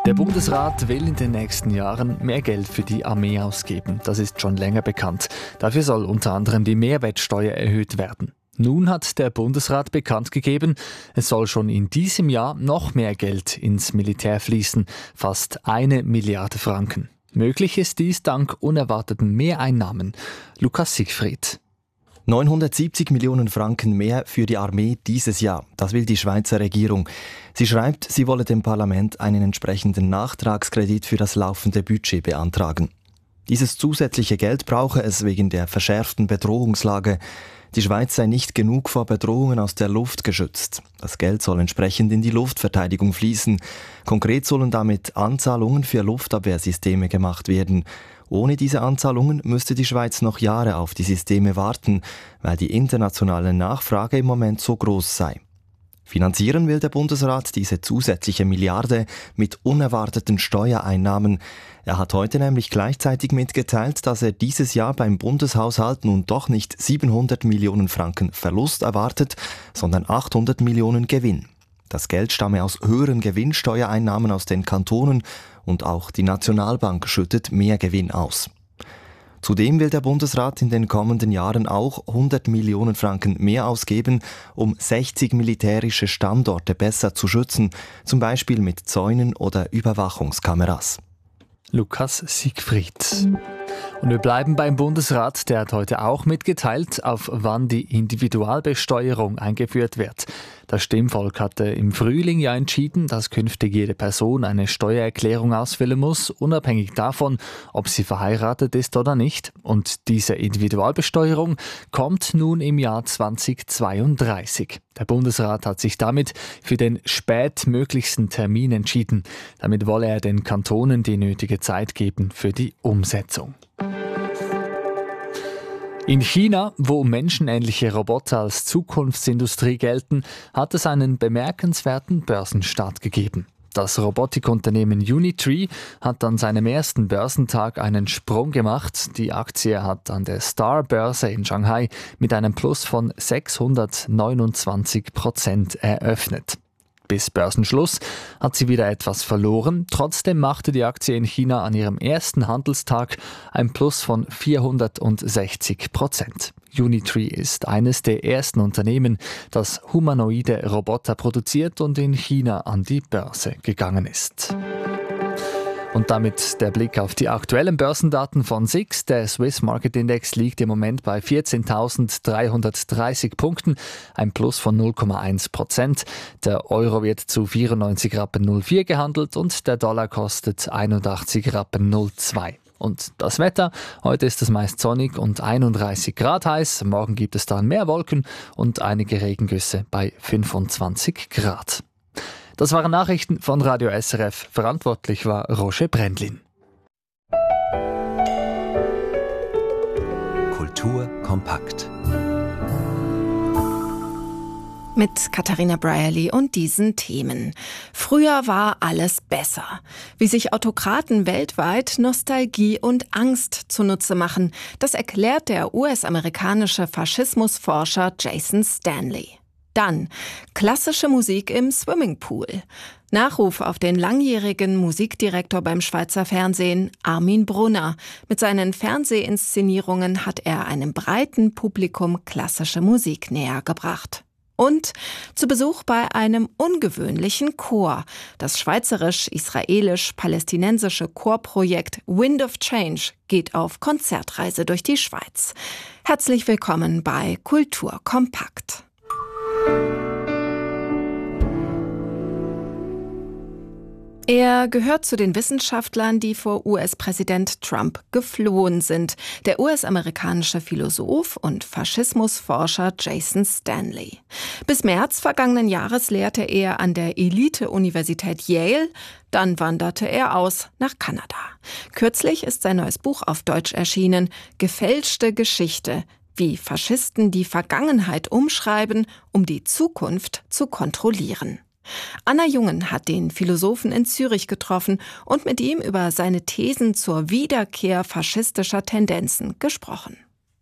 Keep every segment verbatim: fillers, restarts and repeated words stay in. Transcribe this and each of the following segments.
Der Bundesrat will in den nächsten Jahren mehr Geld für die Armee ausgeben. Das ist schon länger bekannt. Dafür soll unter anderem die Mehrwertsteuer erhöht werden. Nun hat der Bundesrat bekannt gegeben, es soll schon in diesem Jahr noch mehr Geld ins Militär fließen, fast eine Milliarde Franken. Möglich ist dies dank unerwarteten Mehreinnahmen. Lukas Siegfried. neunhundertsiebzig Millionen Franken mehr für die Armee dieses Jahr. Das will die Schweizer Regierung. Sie schreibt, sie wolle dem Parlament einen entsprechenden Nachtragskredit für das laufende Budget beantragen. Dieses zusätzliche Geld brauche es wegen der verschärften Bedrohungslage. Die Schweiz sei nicht genug vor Bedrohungen aus der Luft geschützt. Das Geld soll entsprechend in die Luftverteidigung fließen. Konkret sollen damit Anzahlungen für Luftabwehrsysteme gemacht werden. Ohne diese Anzahlungen müsste die Schweiz noch Jahre auf die Systeme warten, weil die internationale Nachfrage im Moment so groß sei. Finanzieren will der Bundesrat diese zusätzliche Milliarde mit unerwarteten Steuereinnahmen. Er hat heute nämlich gleichzeitig mitgeteilt, dass er dieses Jahr beim Bundeshaushalt nun doch nicht siebenhundert Millionen Franken Verlust erwartet, sondern achthundert Millionen Gewinn. Das Geld stamme aus höheren Gewinnsteuereinnahmen aus den Kantonen und auch die Nationalbank schüttet mehr Gewinn aus. Zudem will der Bundesrat in den kommenden Jahren auch hundert Millionen Franken mehr ausgeben, um sechzig militärische Standorte besser zu schützen, zum Beispiel mit Zäunen oder Überwachungskameras. Lukas Siegfried. Und wir bleiben beim Bundesrat, der hat heute auch mitgeteilt, auf wann die Individualbesteuerung eingeführt wird. Das Stimmvolk hatte im Frühling ja entschieden, dass künftig jede Person eine Steuererklärung ausfüllen muss, unabhängig davon, ob sie verheiratet ist oder nicht. Und diese Individualbesteuerung kommt nun im Jahr zweitausendzweiunddreißig. Der Bundesrat hat sich damit für den spätmöglichsten Termin entschieden. Damit wolle er den Kantonen die nötige Zeit geben für die Umsetzung. In China, wo menschenähnliche Roboter als Zukunftsindustrie gelten, hat es einen bemerkenswerten Börsenstart gegeben. Das Robotikunternehmen Unitree hat an seinem ersten Börsentag einen Sprung gemacht. Die Aktie hat an der Star-Börse in Shanghai mit einem Plus von sechshundertneunundzwanzig Prozent eröffnet. Bis Börsenschluss hat sie wieder etwas verloren. Trotzdem machte die Aktie in China an ihrem ersten Handelstag ein Plus von vierhundertsechzig Prozent. Unitree ist eines der ersten Unternehmen, das humanoide Roboter produziert und in China an die Börse gegangen ist. Und damit der Blick auf die aktuellen Börsendaten von S I X. Der Swiss Market Index liegt im Moment bei vierzehntausenddreihundertdreißig Punkten, ein Plus von null Komma eins Prozent. Der Euro wird zu vierundneunzig Rappen null vier gehandelt und der Dollar kostet einundachtzig Rappen null zwei. Und das Wetter, heute ist es meist sonnig und einunddreißig Grad heiß. Morgen gibt es dann mehr Wolken und einige Regengüsse bei fünfundzwanzig Grad. Das waren Nachrichten von Radio S R F. Verantwortlich war Roger Brendlin. Kultur kompakt. Mit Katharina Brierley und diesen Themen. Früher war alles besser. Wie sich Autokraten weltweit Nostalgie und Angst zunutze machen, das erklärt der U S-amerikanische Faschismusforscher Jason Stanley. Dann klassische Musik im Swimmingpool. Nachruf auf den langjährigen Musikdirektor beim Schweizer Fernsehen, Armin Brunner. Mit seinen Fernsehinszenierungen hat er einem breiten Publikum klassische Musik näher gebracht. Und zu Besuch bei einem ungewöhnlichen Chor. Das schweizerisch-israelisch-palästinensische Chorprojekt Wind of Change geht auf Konzertreise durch die Schweiz. Herzlich willkommen bei Kultur kompakt. Er gehört zu den Wissenschaftlern, die vor U S-Präsident Trump geflohen sind. Der U S-amerikanische Philosoph und Faschismusforscher Jason Stanley. Bis März vergangenen Jahres lehrte er an der Elite-Universität Yale. Dann wanderte er aus nach Kanada. Kürzlich ist sein neues Buch auf Deutsch erschienen, Gefälschte Geschichte, wie Faschisten die Vergangenheit umschreiben, um die Zukunft zu kontrollieren. Anna Jungen hat den Philosophen in Zürich getroffen und mit ihm über seine Thesen zur Wiederkehr faschistischer Tendenzen gesprochen.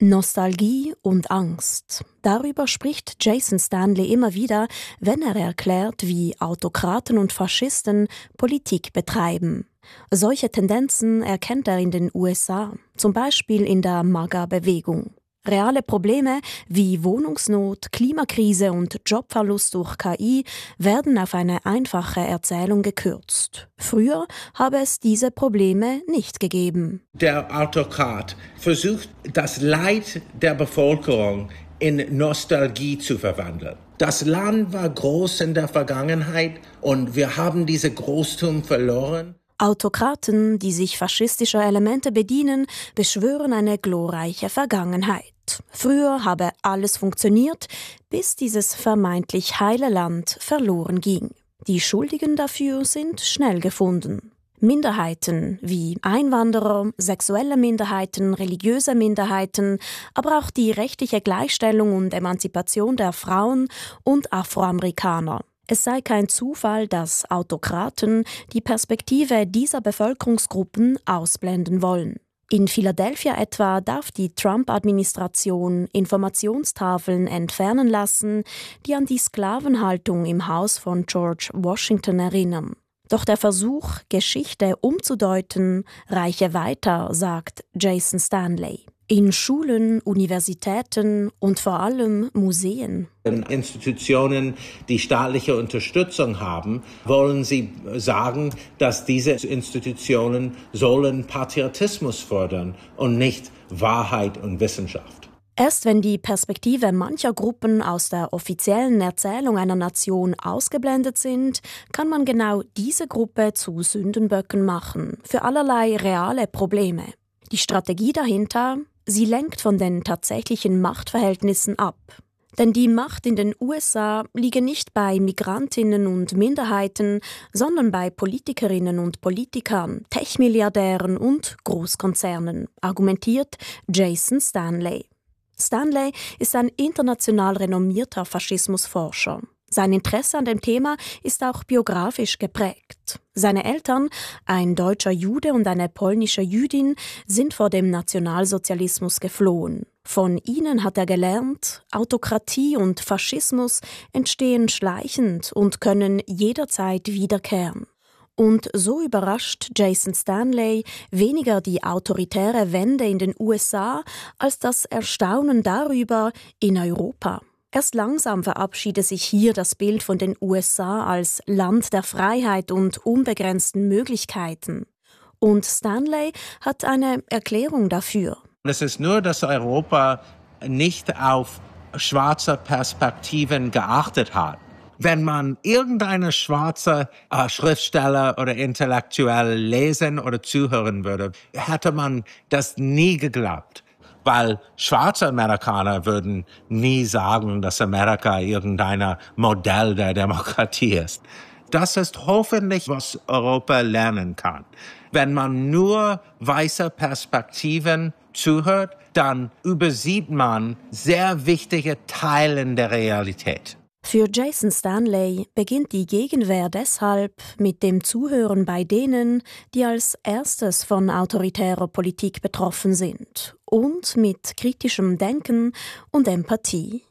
Nostalgie und Angst. Darüber spricht Jason Stanley immer wieder, wenn er erklärt, wie Autokraten und Faschisten Politik betreiben. Solche Tendenzen erkennt er in den U S A, zum Beispiel in der MAGA-Bewegung. Reale Probleme wie Wohnungsnot, Klimakrise und Jobverlust durch K I werden auf eine einfache Erzählung gekürzt. Früher habe es diese Probleme nicht gegeben. Der Autokrat versucht, das Leid der Bevölkerung in Nostalgie zu verwandeln. Das Land war groß in der Vergangenheit und wir haben diese Großtum verloren. Autokraten, die sich faschistischer Elemente bedienen, beschwören eine glorreiche Vergangenheit. Früher habe alles funktioniert, bis dieses vermeintlich heile Land verloren ging. Die Schuldigen dafür sind schnell gefunden. Minderheiten wie Einwanderer, sexuelle Minderheiten, religiöse Minderheiten, aber auch die rechtliche Gleichstellung und Emanzipation der Frauen und Afroamerikaner. Es sei kein Zufall, dass Autokraten die Perspektive dieser Bevölkerungsgruppen ausblenden wollen. In Philadelphia etwa darf die Trump-Administration Informationstafeln entfernen lassen, die an die Sklavenhaltung im Haus von George Washington erinnern. Doch der Versuch, Geschichte umzudeuten, reiche weiter, sagt Jason Stanley. In Schulen, Universitäten und vor allem Museen. In Institutionen, die staatliche Unterstützung haben, wollen sie sagen, dass diese Institutionen sollen Patriotismus fördern und nicht Wahrheit und Wissenschaft. Erst wenn die Perspektive mancher Gruppen aus der offiziellen Erzählung einer Nation ausgeblendet sind, kann man genau diese Gruppe zu Sündenböcken machen für allerlei reale Probleme. Die Strategie dahinter: Sie lenkt von den tatsächlichen Machtverhältnissen ab. Denn die Macht in den U S A liege nicht bei Migrantinnen und Minderheiten, sondern bei Politikerinnen und Politikern, Tech-Milliardären und Großkonzernen, argumentiert Jason Stanley. Stanley ist ein international renommierter Faschismusforscher. Sein Interesse an dem Thema ist auch biografisch geprägt. Seine Eltern, ein deutscher Jude und eine polnische Jüdin, sind vor dem Nationalsozialismus geflohen. Von ihnen hat er gelernt, Autokratie und Faschismus entstehen schleichend und können jederzeit wiederkehren. Und so überrascht Jason Stanley weniger die autoritäre Wende in den U S A als das Erstaunen darüber in Europa. Erst langsam verabschiedet sich hier das Bild von den U S A als Land der Freiheit und unbegrenzten Möglichkeiten. Und Stanley hat eine Erklärung dafür. Es ist nur, dass Europa nicht auf schwarze Perspektiven geachtet hat. Wenn man irgendeine schwarze äh, Schriftsteller oder Intellektuell lesen oder zuhören würde, hätte man das nie geglaubt. Weil schwarze Amerikaner würden nie sagen, dass Amerika irgendein Modell der Demokratie ist. Das ist hoffentlich, was Europa lernen kann. Wenn man nur weiße Perspektiven zuhört, dann übersieht man sehr wichtige Teile der Realität. Für Jason Stanley beginnt die Gegenwehr deshalb mit dem Zuhören bei denen, die als erstes von autoritärer Politik betroffen sind, und mit kritischem Denken und Empathie.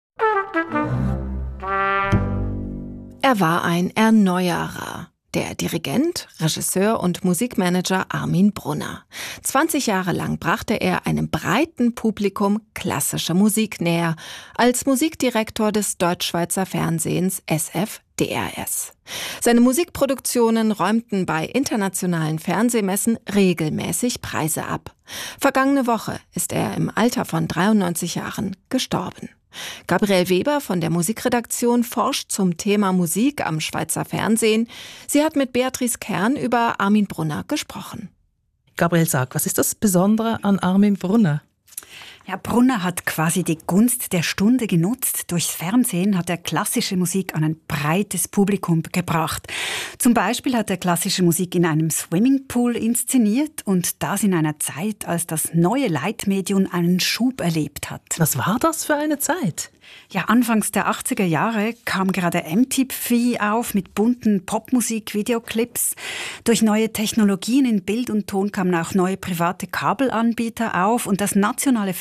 Er war ein Erneuerer. Der Dirigent, Regisseur und Musikmanager Armin Brunner. zwanzig Jahre lang brachte er einem breiten Publikum klassische Musik näher, als Musikdirektor des Deutschschweizer Fernsehens S F D R S. Seine Musikproduktionen räumten bei internationalen Fernsehmessen regelmäßig Preise ab. Vergangene Woche ist er im Alter von dreiundneunzig Jahren gestorben. Gabriel Weber von der Musikredaktion forscht zum Thema Musik am Schweizer Fernsehen. Sie hat mit Beatrice Kern über Armin Brunner gesprochen. Gabriel, sag, was ist das Besondere an Armin Brunner? Ja, Brunner hat quasi die Gunst der Stunde genutzt. Durchs Fernsehen hat er klassische Musik an ein breites Publikum gebracht. Zum Beispiel hat er klassische Musik in einem Swimmingpool inszeniert und das in einer Zeit, als das neue Leitmedium einen Schub erlebt hat. Was war das für eine Zeit? Ja, anfangs der achtziger Jahre kam gerade M T V auf mit bunten Popmusik-Videoclips. Durch neue Technologien in Bild und Ton kamen auch neue private Kabelanbieter auf und das nationale Fernsehen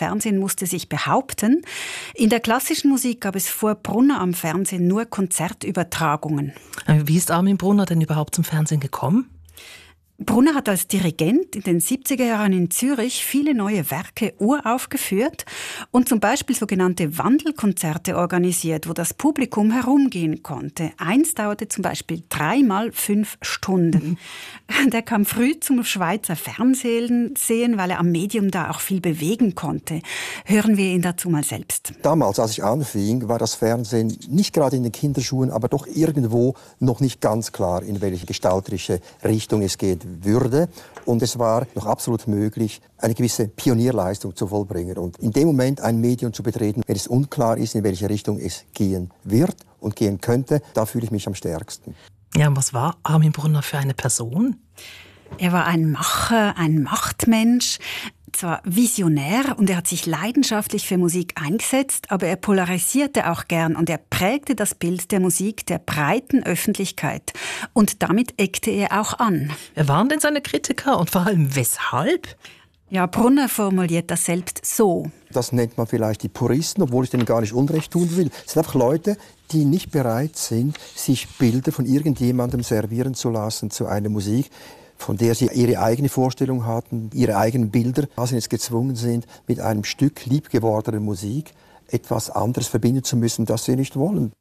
Fernsehen musste sich behaupten. In der klassischen Musik gab es vor Brunner am Fernsehen nur Konzertübertragungen. Wie ist Armin Brunner denn überhaupt zum Fernsehen gekommen? Brunner hat als Dirigent in den siebziger Jahren in Zürich viele neue Werke uraufgeführt und zum Beispiel sogenannte Wandelkonzerte organisiert, wo das Publikum herumgehen konnte. Eins dauerte zum Beispiel dreimal fünf Stunden. Der kam früh zum Schweizer Fernsehen sehen, weil er am Medium da auch viel bewegen konnte. Hören wir ihn dazu mal selbst. Damals, als ich anfing, war das Fernsehen nicht gerade in den Kinderschuhen, aber doch irgendwo noch nicht ganz klar, in welche gestalterische Richtung es geht würde. Und es war noch absolut möglich, eine gewisse Pionierleistung zu vollbringen. Und in dem Moment ein Medium zu betreten, wenn es unklar ist, in welche Richtung es gehen wird und gehen könnte, da fühle ich mich am stärksten. Ja, und was war Armin Brunner für eine Person? Er war ein Macher, ein Machtmensch, zwar visionär und er hat sich leidenschaftlich für Musik eingesetzt, aber er polarisierte auch gern und er prägte das Bild der Musik der breiten Öffentlichkeit. Und damit eckte er auch an. Wer waren denn seine Kritiker und vor allem weshalb? Ja, Brunner formuliert das selbst so. Das nennt man vielleicht die Puristen, obwohl ich denen gar nicht Unrecht tun will. Es sind einfach Leute, die nicht bereit sind, sich Bilder von irgendjemandem servieren zu lassen zu einer Musik, von der sie ihre eigene Vorstellung hatten, ihre eigenen Bilder, also jetzt gezwungen sind, mit einem Stück liebgewordener Musik etwas anderes verbinden zu müssen, das sie nicht wollen.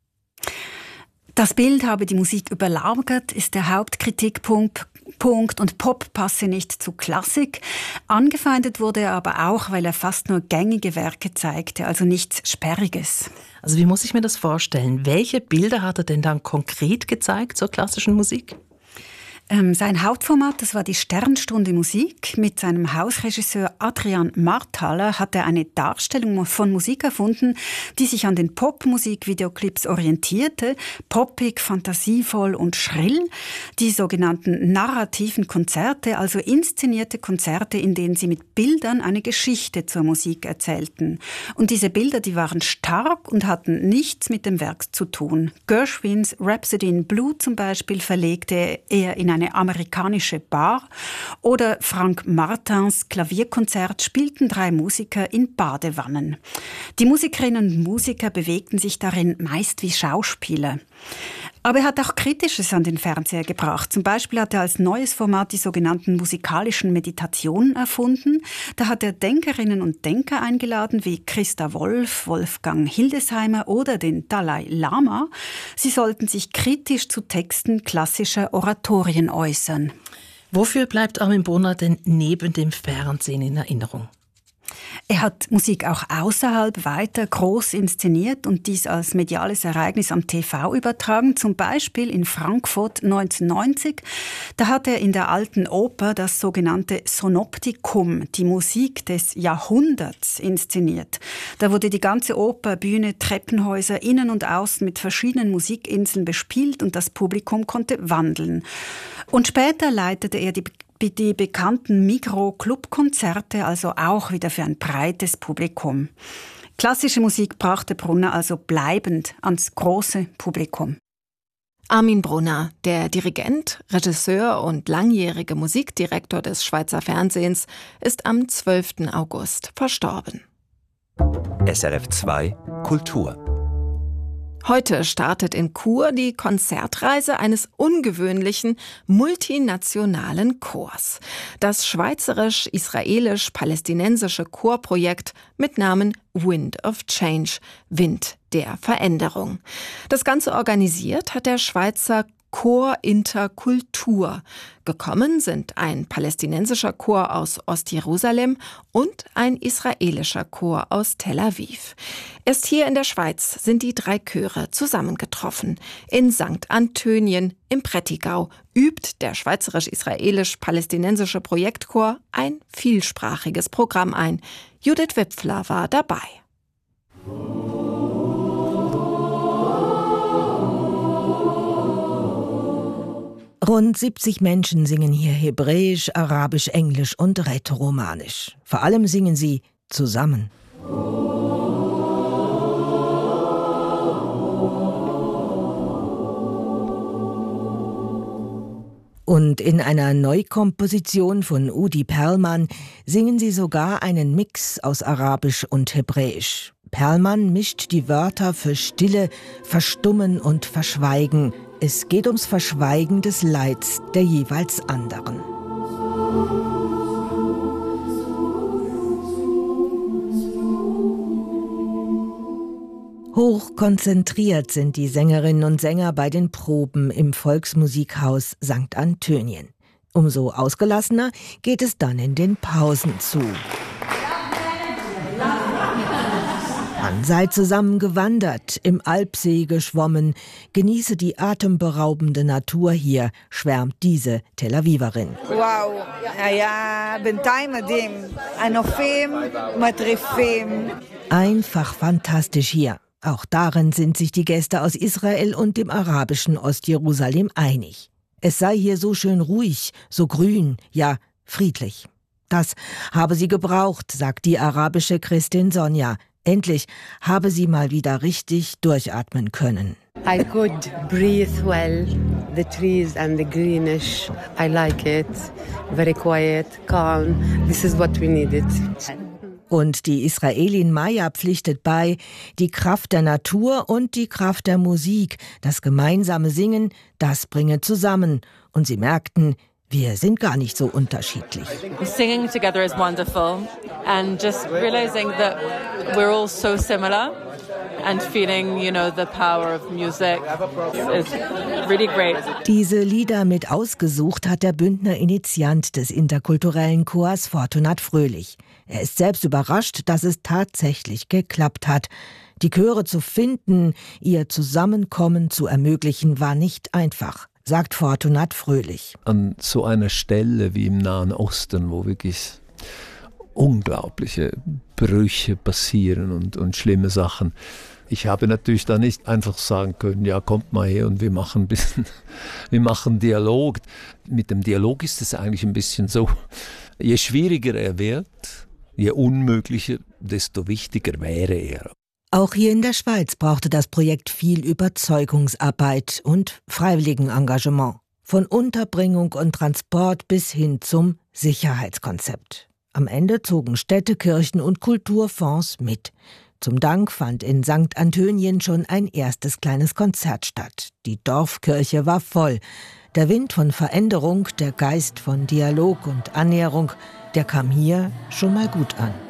Das Bild habe die Musik überlagert, ist der Hauptkritikpunkt. Punkt. Und Pop passe nicht zu Klassik. Angefeindet wurde er aber auch, weil er fast nur gängige Werke zeigte, also nichts Sperriges. Also wie muss ich mir das vorstellen? Welche Bilder hat er denn dann konkret gezeigt zur klassischen Musik? Ähm, sein Hauptformat, das war die Sternstunde Musik. Mit seinem Hausregisseur Adrian Marthaler hat er eine Darstellung von Musik erfunden, die sich an den Popmusik-Videoclips orientierte. Poppig, fantasievoll und schrill. Die sogenannten narrativen Konzerte, also inszenierte Konzerte, in denen sie mit Bildern eine Geschichte zur Musik erzählten. Und diese Bilder, die waren stark und hatten nichts mit dem Werk zu tun. Gershwins Rhapsody in Blue zum Beispiel verlegte er in ein eine amerikanische Bar oder Frank Martins Klavierkonzert spielten drei Musiker in Badewannen. Die Musikerinnen und Musiker bewegten sich darin meist wie Schauspieler. Aber er hat auch Kritisches an den Fernseher gebracht. Zum Beispiel hat er als neues Format die sogenannten musikalischen Meditationen erfunden. Da hat er Denkerinnen und Denker eingeladen, wie Christa Wolf, Wolfgang Hildesheimer oder den Dalai Lama. Sie sollten sich kritisch zu Texten klassischer Oratorien äußern. Wofür bleibt Armin Brunner denn neben dem Fernsehen in Erinnerung? Er hat Musik auch außerhalb weiter groß inszeniert und dies als mediales Ereignis am T V übertragen. Zum Beispiel in Frankfurt neunzehnhundertneunzig. Da hat er in der Alten Oper das sogenannte Synoptikum, die Musik des Jahrhunderts, inszeniert. Da wurde die ganze Oper, Bühne, Treppenhäuser, innen und außen mit verschiedenen Musikinseln bespielt und das Publikum konnte wandeln. Und später leitete er die die bekannten Migros-Club-Konzerte, also auch wieder für ein breites Publikum. Klassische Musik brachte Brunner also bleibend ans große Publikum. Armin Brunner, der Dirigent, Regisseur und langjährige Musikdirektor des Schweizer Fernsehens, ist am zwölften August verstorben. S R F zwei Kultur. Heute startet in Chur die Konzertreise eines ungewöhnlichen, multinationalen Chors. Das schweizerisch-israelisch-palästinensische Chorprojekt mit Namen Wind of Change, Wind der Veränderung. Das Ganze organisiert hat der Schweizer Chor Interkultur. Gekommen sind ein palästinensischer Chor aus Ostjerusalem und ein israelischer Chor aus Tel Aviv. Erst hier in der Schweiz sind die drei Chöre zusammengetroffen. In Sankt Antönien im Prättigau übt der schweizerisch-israelisch-palästinensische Projektchor ein vielsprachiges Programm ein. Judith Wipfler war dabei. Rund siebzig Menschen singen hier Hebräisch, Arabisch, Englisch und Rätoromanisch. Vor allem singen sie zusammen. Und in einer Neukomposition von Udi Perlman singen sie sogar einen Mix aus Arabisch und Hebräisch. Perlman mischt die Wörter für Stille, Verstummen und Verschweigen. Es geht ums Verschweigen des Leids der jeweils anderen. Hochkonzentriert sind die Sängerinnen und Sänger bei den Proben im Volksmusikhaus Sankt Antönien. Umso ausgelassener geht es dann in den Pausen zu. Man sei zusammen gewandert, im Alpsee geschwommen, genieße die atemberaubende Natur hier, schwärmt diese Tel Aviverin. Wow, היה בינתיים מדהים. הנופים מטריפים. Einfach fantastisch hier. Auch darin sind sich die Gäste aus Israel und dem arabischen Ostjerusalem einig. Es sei hier so schön ruhig, so grün, ja friedlich. Das habe sie gebraucht, sagt die arabische Christin Sonja. Endlich habe sie mal wieder richtig durchatmen können. I could breathe well. The trees and the greenish, I like it. Very quiet, calm. This is what we needed. Und die Israelin Maya pflichtet bei, die Kraft der Natur und die Kraft der Musik, das gemeinsame Singen, das bringe zusammen. Und sie merkten, wir sind gar nicht so unterschiedlich. Singing together is wonderful and just realizing that we're all so similar and feeling, you know, the power of music is really great. Diese Lieder mit ausgesucht hat der Bündner Initiant des interkulturellen Chors Fortunat Fröhlich. Er ist selbst überrascht, dass es tatsächlich geklappt hat. Die Chöre zu finden, ihr Zusammenkommen zu ermöglichen, war nicht einfach, sagt Fortunat Fröhlich. An so einer Stelle wie im Nahen Osten, wo wirklich unglaubliche Brüche passieren und, und schlimme Sachen. Ich habe natürlich da nicht einfach sagen können, ja, kommt mal her und wir machen ein bisschen, wir machen Dialog. Mit dem Dialog ist es eigentlich ein bisschen so, je schwieriger er wird, je unmöglicher, desto wichtiger wäre er. Auch hier in der Schweiz brauchte das Projekt viel Überzeugungsarbeit und Freiwilligenengagement. Von Unterbringung und Transport bis hin zum Sicherheitskonzept. Am Ende zogen Städte, Kirchen und Kulturfonds mit. Zum Dank fand in Sankt Antönien schon ein erstes kleines Konzert statt. Die Dorfkirche war voll. Der Wind von Veränderung, der Geist von Dialog und Annäherung, der kam hier schon mal gut an.